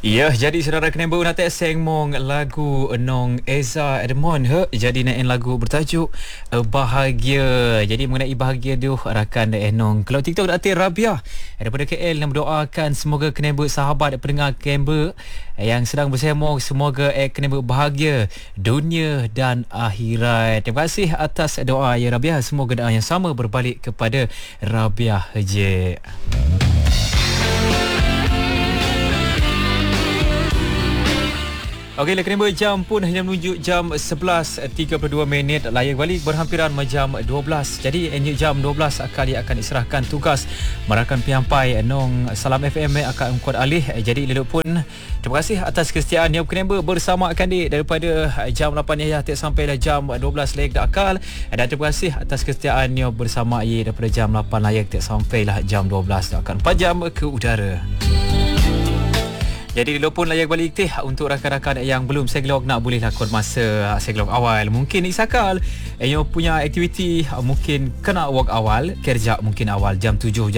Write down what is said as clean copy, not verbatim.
Ya, jadi saudara kena nak seng mong lagu Nong Eza Edmond jadi naik lagu bertajuk Bahagia. Jadi mengenai bahagia tu rakan Nong. Kalau TikTok datin Rabia daripada KL yang berdoakan semoga kena sahabat pendengar Kember yang sedang bersemong semoga kena bahagia dunia dan akhirat. Terima kasih atas doa ya Rabia. Semoga doa yang sama berbalik kepada Rabia je. Okey, kena jam pun hanya menuju jam 11.32 minit. Layak balik berhampiran jam 12. Jadi jam 12 akan diserahkan tugas merakan piampai Nong Salam FM akan mengkuat alih. Jadi leluk pun terima kasih atas kesetiaan yang kena bersama akan daripada jam 8 ya sampai jam 12 layak dak akal. Dan terima kasih atas kesetiaan yang bersama daripada jam 8 layak sampai jam 12 dak akan 4 jam ke udara. Jadi lopun layak balik untuk rakan-rakan yang belum seglog nak boleh lakon masa seglog awal. Mungkin isakal yang punya aktiviti mungkin kena work awal, kerja mungkin awal jam 7